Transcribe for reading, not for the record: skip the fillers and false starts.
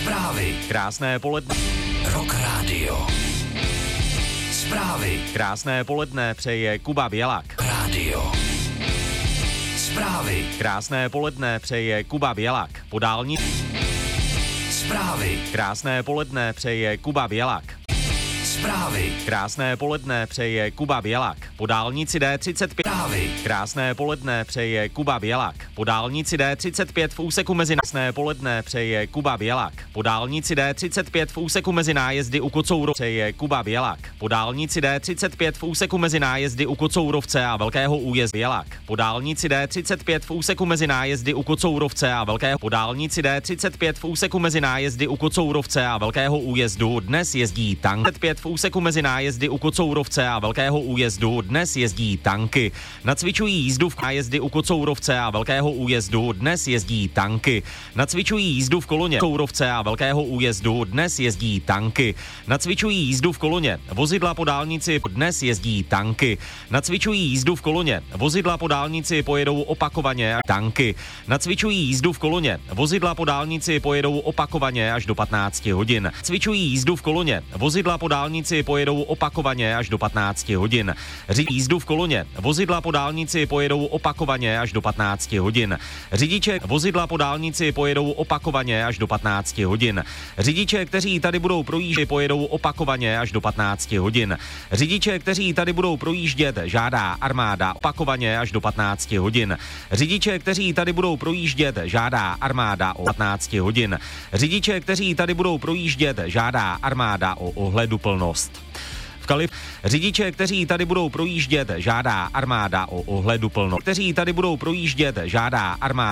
Zprávy. Krásné poledne. Rock Radio. Zprávy. Krásné poledne přeje Kuba Bělák. Radio. Zprávy. Krásné poledne přeje Kuba Bělák. Po dálnici. Zprávy. Krásné poledne přeje Kuba Bělák. Zprávy. Krásné poledne přeje Kuba Bělák. Po dálnici D35. Zprávy. Krásné poledne přeje Kuba Bělák. Po dálnici D35 v úseku mezi Krásné poledne přeje Kuba Bělák. Po dálnici D35 v úseku mezi nájezdy u Kocourovce přeje Kuba Bělák. Po dálnici D35 v úseku mezi nájezdy u Kocourovce a Velkého újezdu Bělák. Po dálnici D35 v úseku mezi nájezdy u Kocourovce a Velkého. Po dálnici D35 v úseku mezi nájezdy u Kocourovce a Velkého újezdu dnes jezdí tank. V úseku mezi nájezdy u Kocourovce a Velkého újezdu dnes jezdí tanky. Nacvičují jízdu v nájezdy u Kocourovce a Velkého újezdu dnes jezdí tanky. Nacvičují jízdu v koloně Kocourovce a Velkého újezdu dnes jezdí tanky. Nacvičují jízdu v koloně vozidla po dálnici dnes jezdí tanky. Nacvičují jízdu v koloně vozidla po dálnici pojedou opakovaně tanky. Nacvičují jízdu v koloně vozidla po dálnici pojedou opakovaně až do 15 hodin. Cvičují jízdu v koloně vozidla po dálnici pojedou opakovaně až do 15 hodin. Jízdu v koloně vozidla po dálnici pojedou opakovaně až do 15 hodin. Řidiče vozidla po dálnici pojedou opakovaně až do 15 hodin. Řidiče, kteří tady budou projíždět, pojedou opakovaně až do 15 hodin. Řidiče, kteří tady budou projíždět, žádá armáda opakovaně až do 15 hodin. Řidiče, kteří tady budou projíždět, žádá armáda o 15 hodin. Řidiče, kteří tady budou projíždět, žádá armáda o ohleduplnost. Řidiče, kteří tady budou projíždět, žádá armáda o ohleduplnost. Kteří tady budou projíždět, žádá armáda